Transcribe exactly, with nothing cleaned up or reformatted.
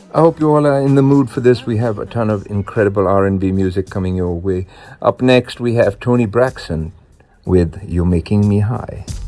I hope you all are in the mood for this. We have a ton of incredible R and B music coming your way. Up next, we have Tony Braxton with You're Making Me High.